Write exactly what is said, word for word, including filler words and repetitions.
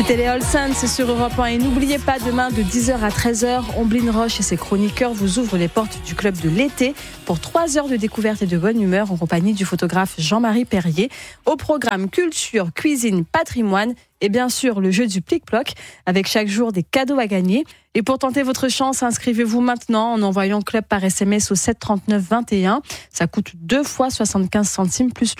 C'était les All Saints sur Europe un. Et n'oubliez pas, demain de dix heures à treize heures, Omblin Roche et ses chroniqueurs vous ouvrent les portes du club de l'été pour trois heures de découverte et de bonne humeur en compagnie du photographe Jean-Marie Perrier. Au programme culture, cuisine, patrimoine et bien sûr le jeu du plic-ploc avec chaque jour des cadeaux à gagner. Et pour tenter votre chance, inscrivez-vous maintenant en envoyant club par S M S au sept trente-neuf vingt et un. Ça coûte deux fois soixante-quinze centimes plus